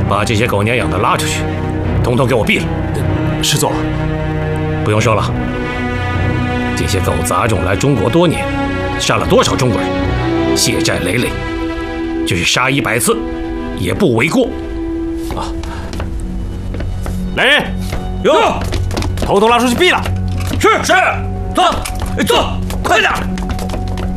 把这些狗娘养的拉出去，统统给我毙了。 师座， 不用说了，这些狗杂种来中国多年，杀了多少中国人，血债累累，就是杀100次也不为过。啊！ 来人，统统拉出去毙了。 是，走，快点，